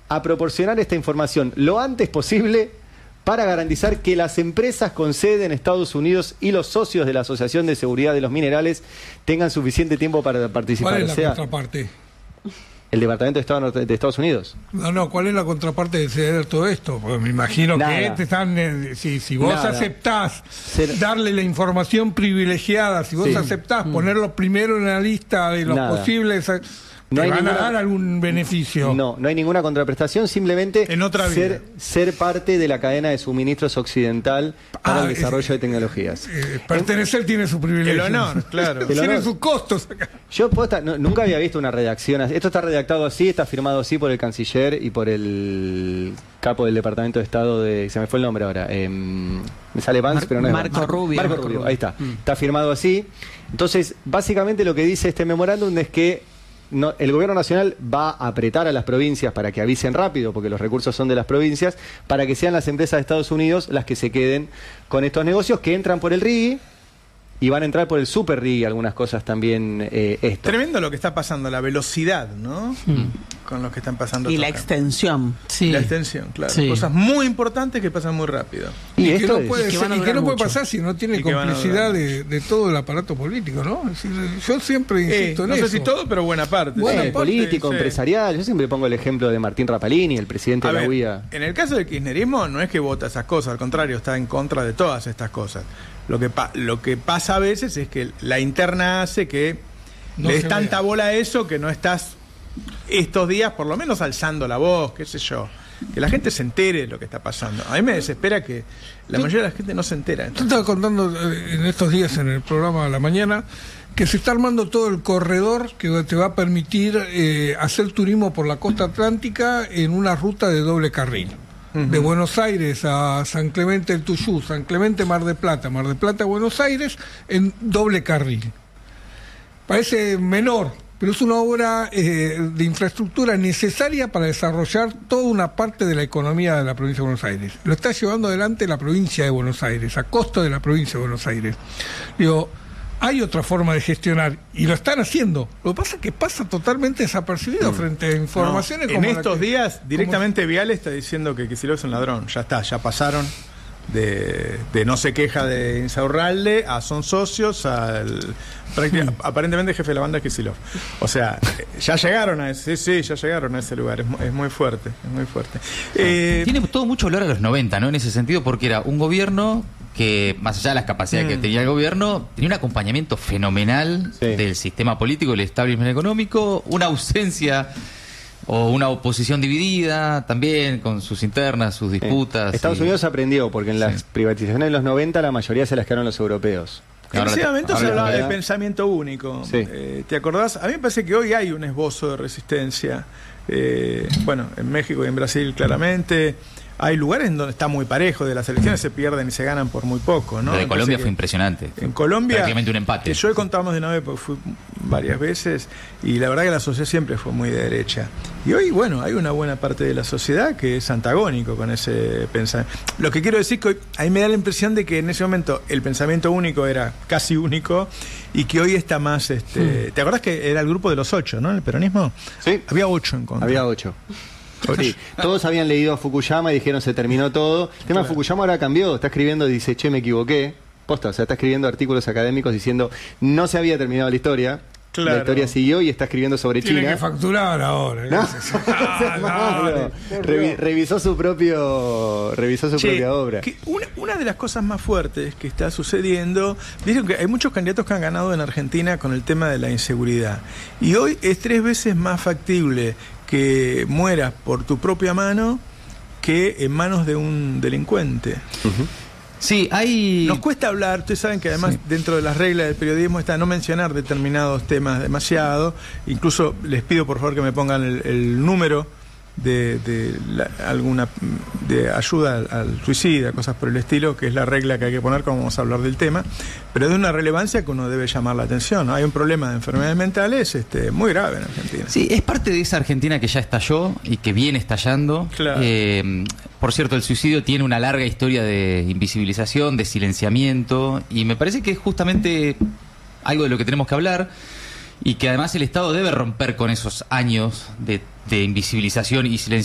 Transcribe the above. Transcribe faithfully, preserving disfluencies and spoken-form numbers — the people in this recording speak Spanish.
a proporcionar esta información lo antes posible para garantizar que las empresas con sede en Estados Unidos y los socios de la Asociación de Seguridad de los Minerales tengan suficiente tiempo para participar. ¿Cuál es la o sea, contraparte? ¿El Departamento de Estado de Estados Unidos? No, no, ¿cuál es la contraparte de ceder todo esto? Porque me imagino Nada. que te están, eh, si, si vos Nada. aceptás Ser... darle la información privilegiada, si vos sí. aceptás mm. ponerlo primero en la lista de los Nada. posibles... No ¿Te van ninguna, a dar algún beneficio? No, no hay ninguna contraprestación, simplemente en otra ser, ser parte de la cadena de suministros occidental para ah, el desarrollo eh, de tecnologías. Eh, pertenecer en, tiene su privilegio. El honor, claro. El tiene honor. sus costos. Yo posta, no, nunca había visto una redacción así. Esto está redactado así, está firmado así por el canciller y por el capo del Departamento de Estado de... Se me fue el nombre ahora. Eh, me sale Vance, Mar, pero no es... Marco Mar, Rubio. Marco, Marco Rubio, ahí está. Mm. Está firmado así. Entonces, básicamente lo que dice este memorándum es que No, el gobierno nacional va a apretar a las provincias para que avisen rápido, porque los recursos son de las provincias, para que sean las empresas de Estados Unidos las que se queden con estos negocios, que entran por el R I G I y van a entrar por el Super R I G I, algunas cosas también eh, esto. Tremendo lo que está pasando, la velocidad, ¿no? Mm. Con los que están pasando. Y la extensión. Sí. La extensión, claro. Sí. Cosas muy importantes que pasan muy rápido. Y, y esto que no puede, ser, y que no puede pasar si no tiene complicidad de, de todo el aparato político, ¿no? Es decir, yo siempre insisto eh, en no eso. No sé si todo, pero buena parte. Buena sí. parte, político, sí. empresarial. Yo siempre pongo el ejemplo de Martín Rapalini, el presidente a de la ver, U I A. En el caso del kirchnerismo no es que vota esas cosas, al contrario, está en contra de todas estas cosas. Lo que, pa lo que pasa a veces es que la interna hace que no le des tanta vea. bola a eso que no estás estos días por lo menos alzando la voz, qué sé yo. Que la gente se entere de lo que está pasando. A mí me desespera que la mayoría de la gente no se entera. Yo estaba contando en estos días en el programa de la mañana que se está armando todo el corredor que te va a permitir eh, hacer turismo por la costa atlántica en una ruta de doble carril. De Buenos Aires a San Clemente del Tuyú, San Clemente Mar del Plata, Mar del Plata Buenos Aires, en doble carril. Parece menor, pero es una obra eh, de infraestructura necesaria para desarrollar toda una parte de la economía de la provincia de Buenos Aires. Lo está llevando adelante la provincia de Buenos Aires, a costo de la provincia de Buenos Aires. Digo, hay otra forma de gestionar y lo están haciendo. Lo que pasa es que pasa totalmente desapercibido mm. frente a informaciones no, como en estos que, días directamente como... Vial está diciendo que Kicillof es un ladrón. Ya está, ya pasaron de, de no se queja de Insaurralde a son socios al mm. aparentemente jefe de la banda es Kicillof. O sea, ya llegaron a ese, sí, sí, ya llegaron a ese lugar. Es, es muy fuerte, es muy fuerte. Eh, Tiene todo mucho olor a los noventa, ¿no? En ese sentido, porque era un gobierno que, más allá de las capacidades mm. que tenía el gobierno, tenía un acompañamiento fenomenal sí. del sistema político, del establishment económico, una ausencia o una oposición dividida, también con sus internas, sus disputas. Sí. Estados y... Unidos aprendió, porque en las sí. privatizaciones de los noventa la mayoría se las quedaron los europeos. En ese momento se hablaba de pensamiento único. Sí. Eh, ¿Te acordás? A mí me parece que hoy hay un esbozo de resistencia. Eh, bueno, en México y en Brasil claramente. Hay lugares en donde está muy parejo, de las elecciones se pierden y se ganan por muy poco, ¿no? Lo de Colombia fue impresionante. En Colombia, prácticamente un empate. Que yo he contado más de una vez porque fui varias veces y la verdad que la sociedad siempre fue muy de derecha. Y hoy, bueno, hay una buena parte de la sociedad que es antagónico con ese pensamiento. Lo que quiero decir que hoy, a mí me da la impresión de que en ese momento el pensamiento único era casi único y que hoy está más... este. Hmm. ¿Te acordás que era el grupo de los ocho, ¿no? El peronismo. Sí. Había ocho en contra. Había ocho. Sí, todos habían leído a Fukuyama y dijeron se terminó todo. El tema de Fukuyama ahora cambió, está escribiendo, dice, che, me equivoqué. Posta, o sea, está escribiendo artículos académicos diciendo no se había terminado la historia. Claro. La historia siguió y está escribiendo sobre Tiene China. Tiene que facturar ahora. ¿No? ah, no, no, Revi revisó su propio revisó su che, propia obra. Que una, una de las cosas más fuertes que está sucediendo, dicen que hay muchos candidatos que han ganado en Argentina con el tema de la inseguridad. Y hoy es tres veces más factible que mueras por tu propia mano que en manos de un delincuente. Uh-huh. Sí, hay... Nos cuesta hablar, ustedes saben que además sí. dentro de las reglas del periodismo está no mencionar determinados temas demasiado, incluso les pido por favor que me pongan el, el número de, de la, alguna de ayuda al, al suicida, cosas por el estilo, que es la regla que hay que poner cuando vamos a hablar del tema, pero es de una relevancia que uno debe llamar la atención, ¿no? Hay un problema de enfermedades mentales este, muy grave en Argentina. Sí, es parte de esa Argentina que ya estalló y que viene estallando. Claro. Eh, por cierto, el suicidio tiene una larga historia de invisibilización, de silenciamiento, y me parece que es justamente algo de lo que tenemos que hablar. Y que además el Estado debe romper con esos años de, de invisibilización y silenciamiento